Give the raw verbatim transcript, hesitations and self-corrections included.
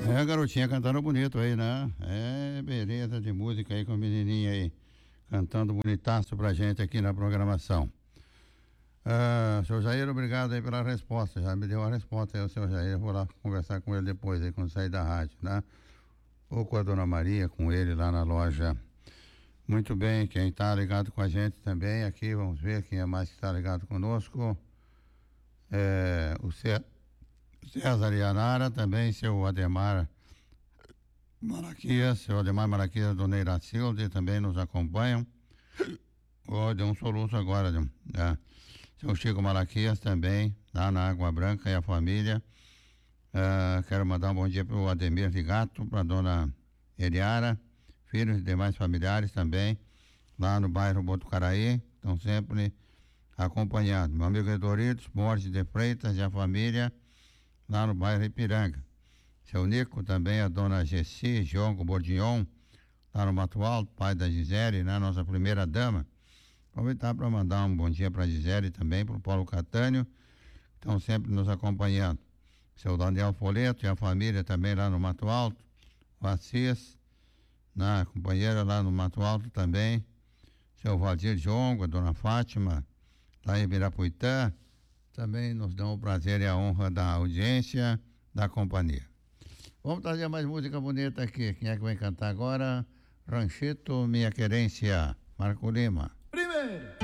É, a garotinha cantando bonito aí, né? É, beleza de música aí com a menininha aí, cantando bonitaço pra gente aqui na programação. Ah, seu Jair, obrigado aí pela resposta, já me deu a resposta aí o seu Jair, eu vou lá conversar com ele depois aí, quando sair da rádio, né? Ou com a dona Maria, com ele lá na loja. Muito bem, quem tá ligado com a gente também aqui, vamos ver quem é mais que tá ligado conosco. É, o Cé- César Yanara, também seu Ademar Maraquias, seu Ademar Maraquias, dona Iracilde também nos acompanham. Oh, deu um soluço agora, deu, é. Seu Chico Malaquias também, lá na Água Branca e a família. Ah, quero mandar um bom dia para o Ademir Vigato, para a dona Eliara, filhos e demais familiares também, lá no bairro Botucaraí, estão sempre acompanhando. Meu amigo Edoritos Borges de Freitas e a família, lá no bairro Ipiranga. Seu Nico também, a dona Gessi Jongo Bordignon, lá no Mato Alto, pai da Gisele, né, nossa primeira dama. Aproveitar para mandar um bom dia para a Gisele também, para o Paulo Catânio, estão sempre nos acompanhando. Seu Daniel Foleto e a família também lá no Mato Alto, o Assis, na companheira lá no Mato Alto também, seu Valdir Jongo, a dona Fátima, lá em Ibirapuitã, também nos dão o prazer e a honra da audiência da companhia. Vamos trazer mais música bonita aqui. Quem é que vai cantar agora? Ranchito Minha Querência, Marco Lima. Primeiro.